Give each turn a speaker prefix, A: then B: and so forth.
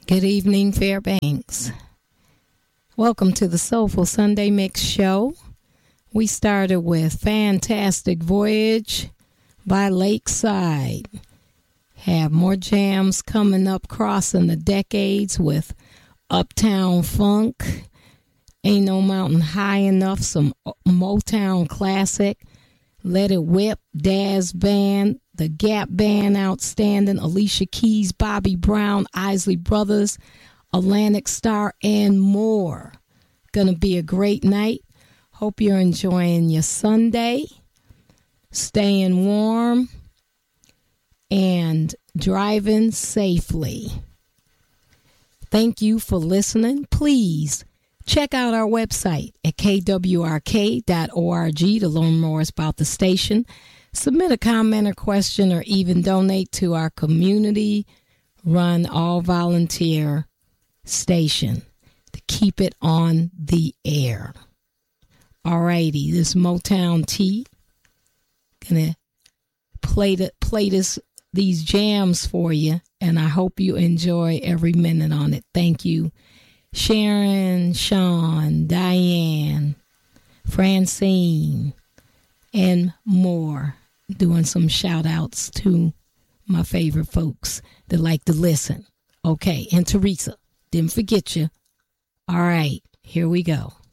A: Good evening, Fairbanks. Welcome to the Soulful Sunday Mix Show. We started with Fantastic Voyage by Lakeside. Have more jams coming up, crossing the decades with Uptown Funk, Ain't No Mountain High Enough, some Motown classic, Let It Whip, Daz Band, The Gap Band, outstanding, Alicia Keys, Bobby Brown, Isley Brothers, Atlantic Star, and more. Gonna be a great night. Hope you're enjoying your Sunday, staying warm, and driving safely. Thank you for listening. Please check out our website at kwrk.org to learn more about the station. Submit a comment or question, or even donate to our community-run all-volunteer station to keep it on the air. Alrighty, this Motown T. Gonna play these jams for you, and I hope you enjoy every minute on it. Thank you, Sharon, Sean, Diane, Francine, and more. Doing some shout outs to my favorite folks that like to listen. Okay, and Teresa, didn't forget you. All right, here we go.